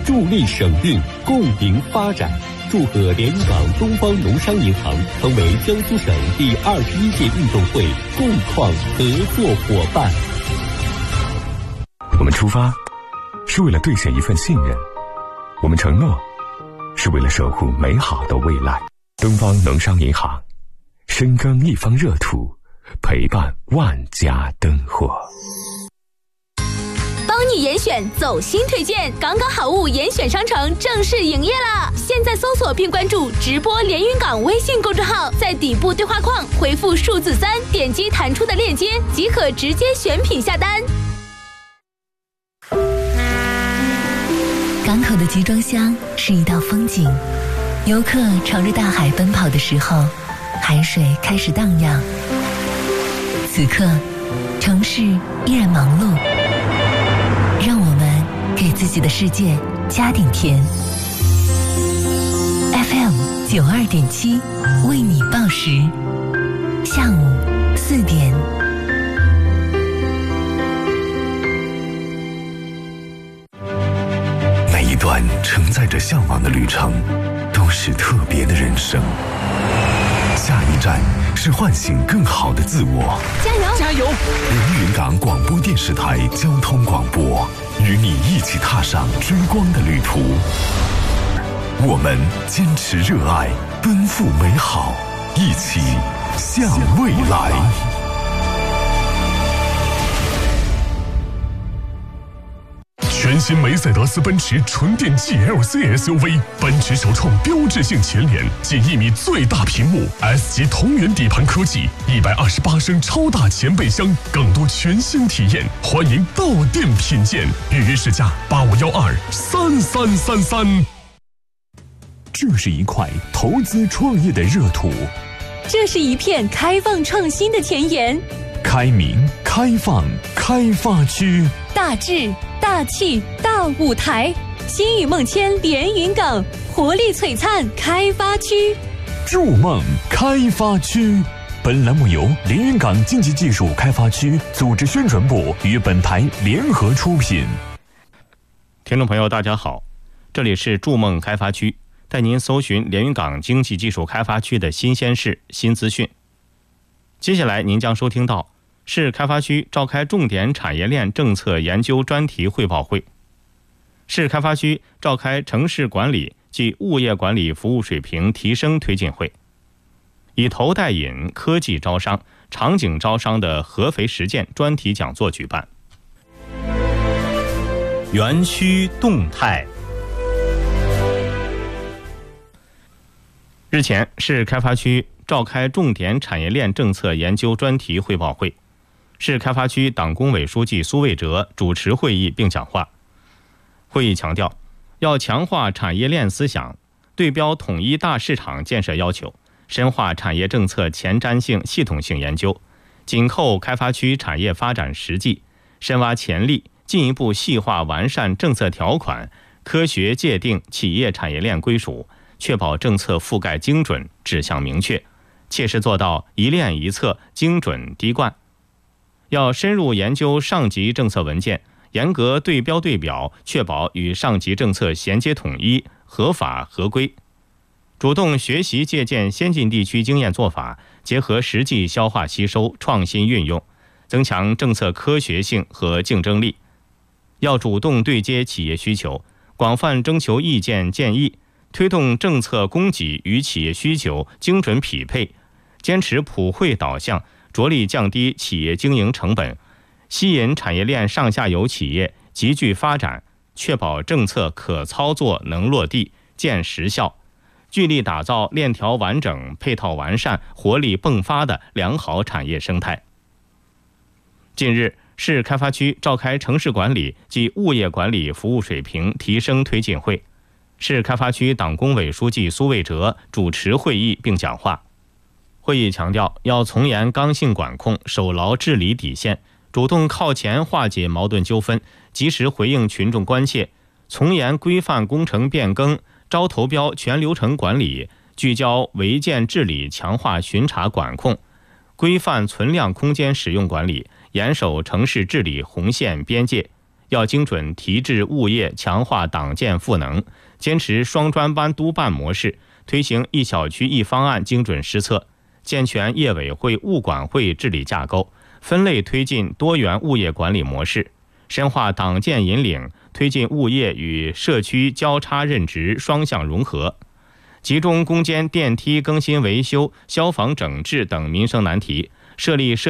助力省运，共赢发展。祝贺连云港东方农商银行成为江苏省第21届运动会共创合作伙伴。 我们出发是为了兑现一份信任，我们承诺是为了守护美好的未来。东方农商银行，深耕一方热土，陪伴万家灯火。 帮你严选走心推荐，港港好物严选商城正式营业啦！现在搜索并关注直播连云港微信公众号，在底部对话框回复数字3，点击弹出的链接即可直接选品下单。 港口的集装箱是一道风景，游客朝着大海奔跑的时候，海水开始荡漾。此刻，城市依然忙碌，让我们给自己的世界加点甜。FM 92.7为你报时，下午4点。 每一段承载着向往的旅程，都是特别的人生。下一站是唤醒更好的自我。 加油！ 加油！ 连云港广播电视台交通广播，与你一起踏上追光的旅途。我们坚持热爱，奔赴美好，一起向未来。 全新梅赛德斯奔驰纯电 GLC SUV， 奔驰首创标志性前脸，近1米最大屏幕 ，S 级同源底盘科技，128升超大前备箱，更多全新体验，欢迎到店品鉴，预约试驾85123333。 这是一块投资创业的热土， 这是一片开放创新的前沿。 开明、开放、开发区， 大志、大气、大舞台，新雨梦牵连云港，活力璀璨开发区。 筑梦开发区。本栏目由连云港经济技术开发区组织宣传部与本台联合出品。 听众朋友大家好，这里是筑梦开发区，带您搜寻连云港经济技术开发区的新鲜事、新资讯。接下来您将收听到市开发区召开重点产业链政策研究专题汇报会。市开发区召开城市管理及物业管理服务水平提升推进会，以头带引科技招商、场景招商的合肥实践专题讲座举办。 园区动态。 日前，市开发区召开重点产业链政策研究专题汇报会，市开发区党工委书记苏卫哲主持会议并讲话。会议强调，要强化产业链思想，对标统一大市场建设要求，深化产业政策前瞻性、系统性研究，紧扣开发区产业发展实际，深挖潜力，进一步细化完善政策条款，科学界定企业产业链归属，确保政策覆盖精准、指向明确，切实做到一链一策、精准滴灌。要深入研究上级政策文件，严格对标对表，确保与上级政策衔接统一、合法合规。主动学习借鉴先进地区经验做法，结合实际消化吸收、创新运用，增强政策科学性和竞争力。要主动对接企业需求，广泛征求意见建议，推动政策供给与企业需求精准匹配，坚持普惠导向，着力降低企业经营成本，吸引产业链上下游企业集聚发展，确保政策可操作能落地、见实效，聚力打造链条完整、配套完善、活力迸发的良好产业生态。近日，市开发区召开城市管理及物业管理服务水平提升推进会，市开发区党工委书记苏卫哲主持会议并讲话。会议强调，要从严刚性管控，守牢治理底线，主动靠前化解矛盾纠纷，及时回应群众关切，从严规范工程变更、招投标全流程管理，聚焦违建治理，强化巡查管控，规范存量空间使用管理，严守城市治理红线边界， 要精准提质物业，强化党建赋能，坚持双专班督办模式，推行一小区一方案精准施策，健全业委会、物管会治理架构，分类推进多元物业管理模式，深化党建引领，推进物业与社区交叉任职双向融合，集中攻坚电梯更新维修、消防整治等民生难题，设立